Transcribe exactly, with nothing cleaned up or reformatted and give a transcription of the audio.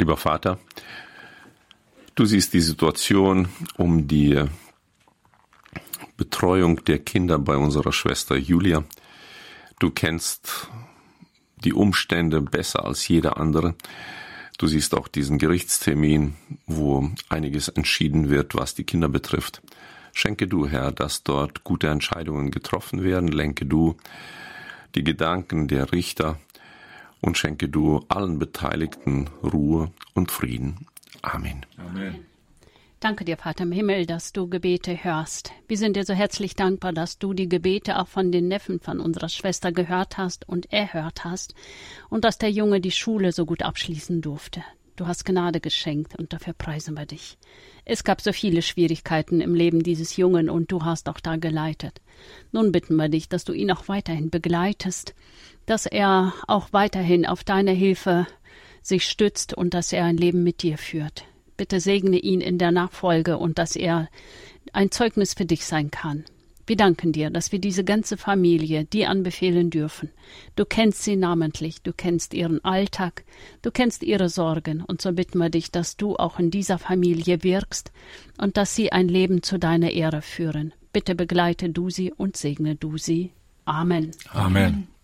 Lieber Vater, du siehst die Situation um die Betreuung der Kinder bei unserer Schwester Julia. Du kennst die Umstände besser als jeder andere. Du siehst auch diesen Gerichtstermin, wo einiges entschieden wird, was die Kinder betrifft. Schenke du, Herr, dass dort gute Entscheidungen getroffen werden. Lenke du die Gedanken der Richter und schenke du allen Beteiligten Ruhe und Frieden. Amen. Amen. Danke dir, Vater im Himmel, dass du Gebete hörst. Wir sind dir so herzlich dankbar, dass du die Gebete auch von den Neffen von unserer Schwester gehört hast und erhört hast und dass der Junge die Schule so gut abschließen durfte. Du hast Gnade geschenkt und dafür preisen wir dich. Es gab so viele Schwierigkeiten im Leben dieses Jungen und du hast auch da geleitet. Nun bitten wir dich, dass du ihn auch weiterhin begleitest, dass er auch weiterhin auf deine Hilfe sich stützt und dass er ein Leben mit dir führt. Bitte segne ihn in der Nachfolge und dass er ein Zeugnis für dich sein kann. Wir danken dir, dass wir diese ganze Familie dir anbefehlen dürfen. Du kennst sie namentlich, du kennst ihren Alltag, du kennst ihre Sorgen und so bitten wir dich, dass du auch in dieser Familie wirkst und dass sie ein Leben zu deiner Ehre führen. Bitte begleite du sie und segne du sie. Amen. Amen.